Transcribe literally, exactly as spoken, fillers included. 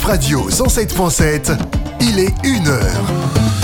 Radio cent sept point sept, il est une heure.